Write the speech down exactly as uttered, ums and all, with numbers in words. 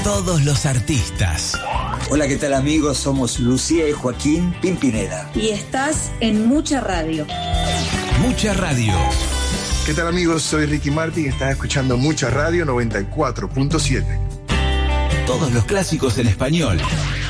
Todos los artistas. Hola, ¿qué tal amigos? Somos Lucía y Joaquín Pimpinela. Y estás en Mucha Radio. Mucha Radio. ¿Qué tal amigos? Soy Ricky Martin y estás escuchando Mucha Radio noventa y cuatro punto siete. Todos los clásicos en español.